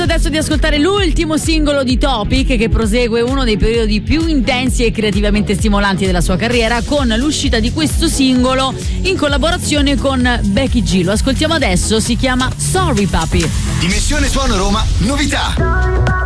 momento adesso di ascoltare l'ultimo singolo di Topic, che prosegue uno dei periodi più intensi e creativamente stimolanti della sua carriera, con l'uscita di questo singolo in collaborazione con Becky G. Lo ascoltiamo adesso, si chiama Sorry Papi. Dimensione Suono Roma, novità.